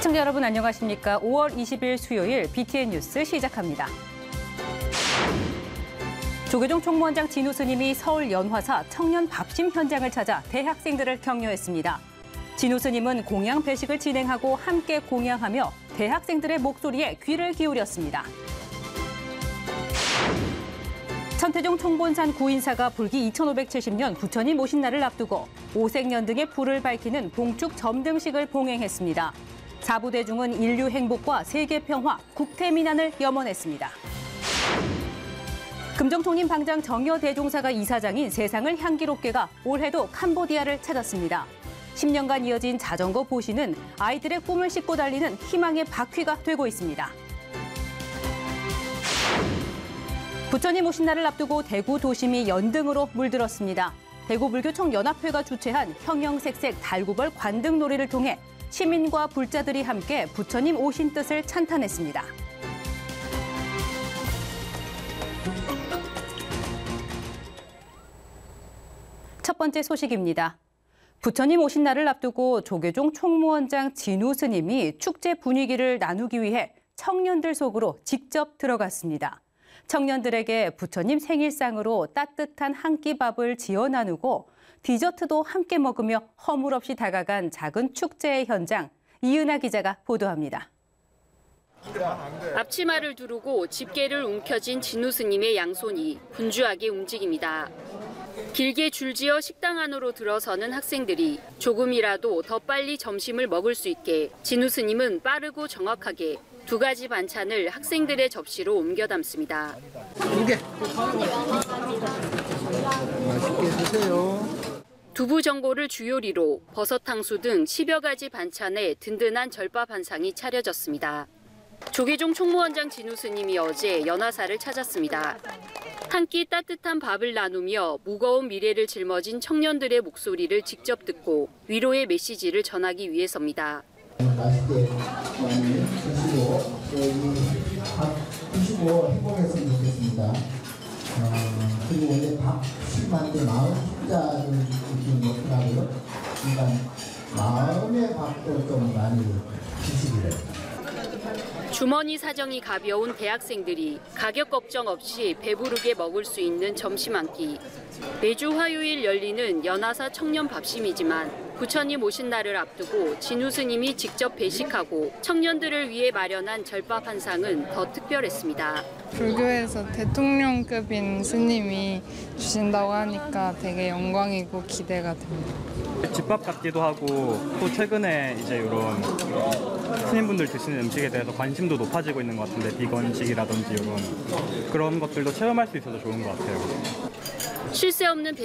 시청자 여러분 안녕하십니까? 5월 20일 수요일 BTN 뉴스 시작합니다. 조계종 총무원장 진우 스님이 서울 연화사 청년 밥심 현장을 찾아 대학생들을 격려했습니다. 진우 스님은 공양 배식을 진행하고 함께 공양하며 대학생들의 목소리에 귀를 기울였습니다. 천태종 총본산 구인사가 불기 2570년 부처님 오신 날을 앞두고 오색년 등의 불을 밝히는 봉축 점등식을 봉행했습니다. 사부대중은 인류 행복과 세계 평화, 국태민안을 염원했습니다. 금정총림 방장 정여대종사가 이사장인 세상을 향기롭게가 올해도 캄보디아를 찾았습니다. 10년간 이어진 자전거 보시는 아이들의 꿈을 싣고 달리는 희망의 바퀴가 되고 있습니다. 부처님 오신 날을 앞두고 대구 도심이 연등으로 물들었습니다. 대구불교총연합회가 주최한 형형색색 달구벌 관등 놀이를 통해 시민과 불자들이 함께 부처님 오신 뜻을 찬탄했습니다. 첫 번째 소식입니다. 부처님 오신 날을 앞두고 조계종 총무원장 진우 스님이 축제 분위기를 나누기 위해 청년들 속으로 직접 들어갔습니다. 청년들에게 부처님 생일상으로 따뜻한 한 끼 밥을 지어 나누고 디저트도 함께 먹으며 허물없이 다가간 작은 축제의 현장, 이은하 기자가 보도합니다. 앞치마를 두르고 집게를 움켜쥔 진우 스님의 양손이 분주하게 움직입니다. 길게 줄지어 식당 안으로 들어서는 학생들이 조금이라도 더 빨리 점심을 먹을 수 있게 진우 스님은 빠르고 정확하게 두 가지 반찬을 학생들의 접시로 옮겨 담습니다. 맛있게 드세요. 두부전골을 주요리로 버섯탕수 등 10여 가지 반찬에 든든한 절밥 한 상이 차려졌습니다. 조계종 총무원장 진우 스님이 어제 연화사를 찾았습니다. 한 끼 따뜻한 밥을 나누며 무거운 미래를 짊어진 청년들의 목소리를 직접 듣고 위로의 메시지를 전하기 위해서입니다. 맛있게 많이 드시고 밥 드시고 행복했으면 좋겠습니다. 그리고 원래 밥씩 만들 마음 식자를 좀 먹더라고요. 그러니까 마음의 밥도 좀 많이 드시기를. 주머니 사정이 가벼운 대학생들이 가격 걱정 없이 배부르게 먹을 수 있는 점심 한 끼. 매주 화요일 열리는 연화사 청년 밥심이지만 부처님 오신 날을 앞두고 진우 스님이 직접 배식하고 청년들을 위해 마련한 절밥 한 상은 더 특별했습니다. 불교에서 대통령급인 스님이 주신다고 하니까 되게 영광이고 기대가 됩니다. 집밥 같기도 하고 또 최근에 이제 이런 스님분들 드시는 음식에 대해서 관심도 높아지고 있는 것 같은데 비건식이라든지 이런 그런 것들도 체험할 수 있어서 좋은 것 같아요. 쉴 새 없는